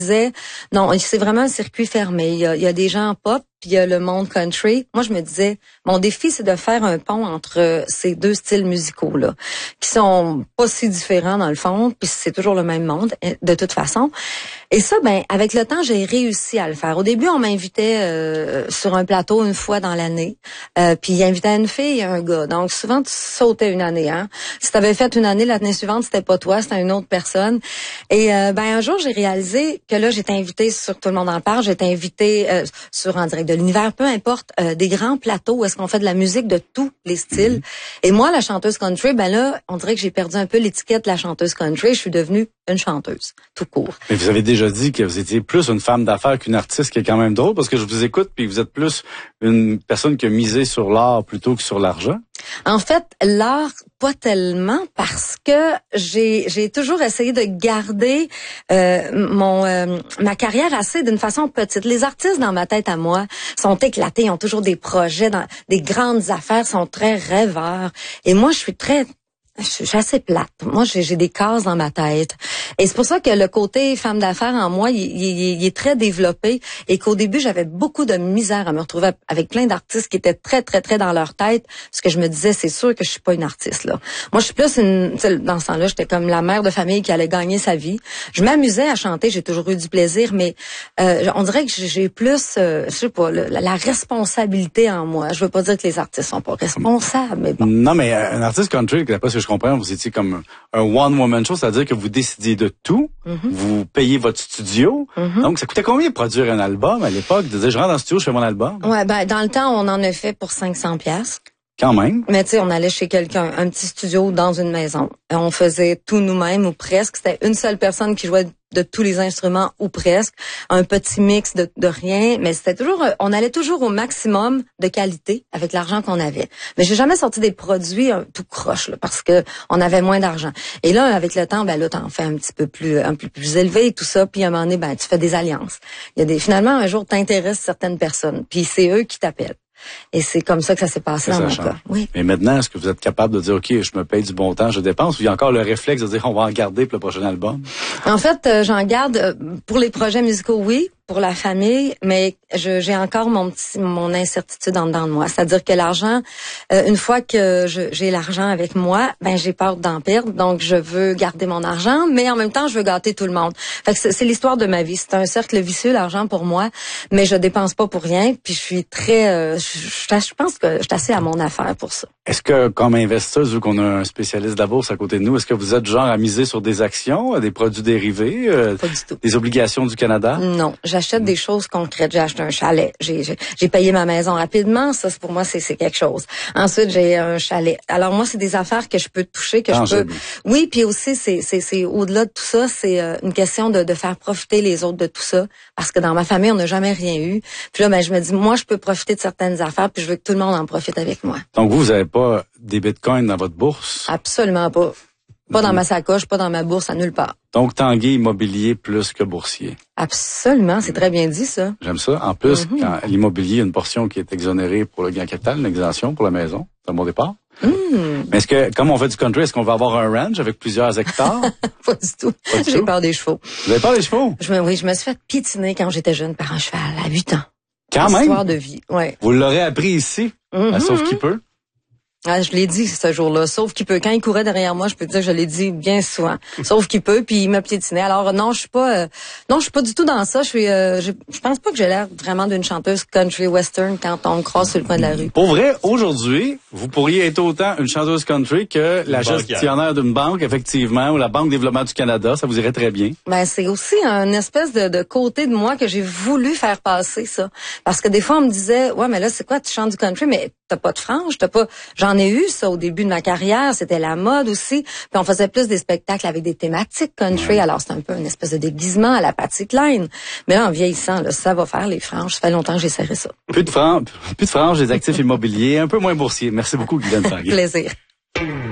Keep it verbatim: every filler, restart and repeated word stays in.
disais, non, c'est vraiment un circuit fermé. Il y a, il y a des gens pop, puis il y a le monde country. Moi, je me disais, mon défi, c'est de faire un pont entre ces deux styles musicaux-là, qui sont pas si différents dans le fond, puis c'est toujours le même monde, de toute façon. Et ça, ben, avec le temps, j'ai réussi à le faire. Au début, on m'invitait euh, sur un plateau une fois dans l'année, euh, puis il invitait une fille et un gars. Donc, souvent, tu sautais une année. Hein? Si tu avais fait une année, l'année suivante, c'était pas toi, c'était une autre personne. Et euh, ben un jour, j'ai réalisé que là, j'étais invitée sur Tout le monde en parle, j'étais invitée euh, sur En direct de l'univers, peu importe, euh, des grands plateaux où est-ce qu'on fait de la musique de tous les styles. Mm-hmm. Et moi, la chanteuse country, ben là, on dirait que j'ai perdu un peu l'étiquette de la chanteuse country. Je suis devenue une chanteuse, tout court. Mais vous avez déjà dit que vous étiez plus une femme d'affaires qu'une artiste, qui est quand même drôle, parce que je vous écoute, puis vous êtes plus une personne qui a misé sur l'art plutôt que sur l'argent. En fait, l'art, pas tellement, parce que j'ai j'ai toujours essayé de garder euh, mon euh, ma carrière assez d'une façon petite. Les artistes dans ma tête à moi sont éclatés, ils ont toujours des projets, dans des grandes affaires, sont très rêveurs. Et moi, je suis très Je suis assez plate. Moi, j'ai, j'ai des cases dans ma tête. Et c'est pour ça que le côté femme d'affaires en moi, il, il, il est très développé et qu'au début, j'avais beaucoup de misère à me retrouver avec plein d'artistes qui étaient très, très, très dans leur tête. Parce que je me disais, c'est sûr que je suis pas une artiste, là. Moi, je suis plus une, dans ce temps-là, j'étais comme la mère de famille qui allait gagner sa vie. Je m'amusais à chanter, j'ai toujours eu du plaisir, mais euh, on dirait que j'ai plus, euh, je sais pas, le, la responsabilité en moi. Je veux pas dire que les artistes sont pas responsables, mais bon. Non, mais un artiste country, d'après ce que je comprends, vous étiez comme un one-woman show, c'est-à-dire que vous décidiez de tout, mm-hmm. vous payez votre studio. Mm-hmm. Donc, ça coûtait combien de produire un album à l'époque? De dire, je rentre dans le studio, je fais mon album? Ouais, ben dans le temps, on en a fait pour cinq cents piastres. Quand même. Mais tu sais, on allait chez quelqu'un, un petit studio dans une maison. On faisait tout nous-mêmes ou presque. C'était une seule personne qui jouait de tous les instruments ou presque. Un petit mix de, de rien. Mais c'était toujours, on allait toujours au maximum de qualité avec l'argent qu'on avait. Mais j'ai jamais sorti des produits euh, tout croche, là, parce que on avait moins d'argent. Et là, avec le temps, ben là, t'en fais un petit peu plus, un peu plus élevé et tout ça. Puis à un moment donné, ben tu fais des alliances. Il y a des, finalement, un jour, t'intéresses certaines personnes. Puis c'est eux qui t'appellent. Et c'est comme ça que ça s'est passé ça dans mon cas. Oui. Mais maintenant, est-ce que vous êtes capable de dire, OK, je me paye du bon temps, je dépense, ou il y a encore le réflexe de dire, on va en garder pour le prochain album? En fait, euh, j'en garde euh, pour les projets musicaux, oui, pour la famille, mais je, j'ai encore mon petit, mon incertitude en dedans de moi. C'est-à-dire que l'argent, euh, une fois que je, j'ai l'argent avec moi, ben j'ai peur d'en perdre, donc je veux garder mon argent, mais en même temps, je veux gâter tout le monde. Fait que c'est, c'est l'histoire de ma vie. C'est un cercle vicieux, l'argent pour moi, mais je dépense pas pour rien, puis je suis très, euh, je, je, je pense que je suis assez à mon affaire pour ça. Est-ce que, comme investisseuse, vu qu'on a un spécialiste de la bourse à côté de nous, est-ce que vous êtes genre à miser sur des actions, des produits dérivés, euh, pas du tout. Des obligations du Canada? Non, j'achète mmh. des choses concrètes. J'ai acheté un chalet. J'ai, j'ai, j'ai payé ma maison rapidement. Ça, c'est, pour moi, c'est, c'est quelque chose. Ensuite, j'ai un chalet. Alors moi, c'est des affaires que je peux toucher, que Tangible. je peux. Oui, puis aussi, c'est, c'est, c'est au-delà de tout ça, c'est euh, une question de, de faire profiter les autres de tout ça, parce que dans ma famille, on n'a jamais rien eu. Puis là, ben, je me dis, moi, je peux profiter de certaines affaires, puis je veux que tout le monde en profite avec moi. Donc vous, vous avez pas des bitcoins dans votre bourse? Absolument pas. Pas dans ma sacoche, pas dans ma bourse, à nulle part. Donc, Tanguy immobilier plus que boursier. Absolument, c'est très bien dit, ça. J'aime ça. En plus, mm-hmm. quand l'immobilier, il y a une portion qui est exonérée pour le gain capital, une exemption pour la maison. C'est un bon départ. Mm. Mais est-ce que, comme on fait du country, est-ce qu'on va avoir un ranch avec plusieurs hectares? Pas du tout. Pas du J'ai tout. peur des chevaux. Vous avez peur des chevaux? Je me, oui, je me suis fait piétiner quand j'étais jeune par un cheval, à huit ans. Quand même? Histoire de vie, ouais. Vous l'aurez appris ici, mm-hmm. à Sauf qui peut? Ah, je l'ai dit ce jour-là, sauf qu'il peut. Quand il courait derrière moi, je peux te dire que je l'ai dit bien souvent. Sauf qu'il peut, puis il m'a piétiné. Alors non, je suis pas, euh, non, je suis pas du tout dans ça. Je suis, euh, je, je pense pas que j'ai l'air vraiment d'une chanteuse country western quand on me croise sur le coin de la rue. Pour vrai, aujourd'hui, vous pourriez être autant une chanteuse country que la gestionnaire d'une banque, effectivement, ou la Banque Développement du Canada. Ça vous irait très bien. Ben c'est aussi un espèce de, de côté de moi que j'ai voulu faire passer ça, parce que des fois on me disait, ouais, mais là c'est quoi, tu chantes du country, mais t'as pas de frange, t'as pas. J'en ai eu ça au début de ma carrière, c'était la mode aussi. Puis on faisait plus des spectacles avec des thématiques country, ouais. Alors c'est un peu une espèce de déguisement à la Patsy Cline. Mais là, en vieillissant, là, ça va faire les franges. Ça fait longtemps que j'ai serré ça. Plus de franges, plus de franges, des actifs immobiliers, un peu moins boursiers. Merci beaucoup, Guylaine Tanguay. Plaisir.